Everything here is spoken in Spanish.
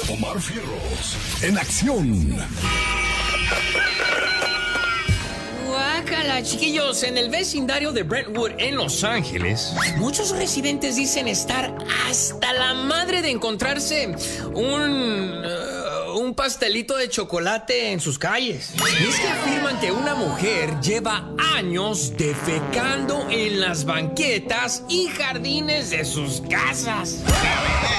Omar Fierros, en acción. Guácala, chiquillos. En el vecindario de Brentwood, en Los Ángeles, muchos residentes dicen estar hasta la madre de encontrarse un pastelito de chocolate en sus calles. Y es que afirman que una mujer lleva años defecando en las banquetas y jardines de sus casas.